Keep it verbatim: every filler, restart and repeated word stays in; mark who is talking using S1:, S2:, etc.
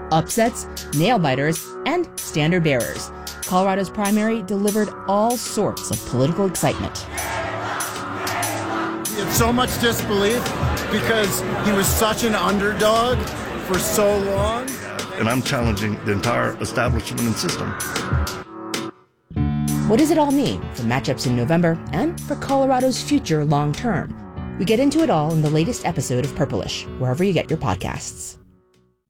S1: upsets, nail-biters, and standard-bearers. Colorado's primary delivered all sorts of political excitement.
S2: It's so much disbelief because he was such an underdog for so long.
S3: And I'm challenging the entire establishment and system.
S1: What does it all mean for matchups in November and for Colorado's future long-term? We get into it all in the latest episode of Purplish, wherever you get your podcasts.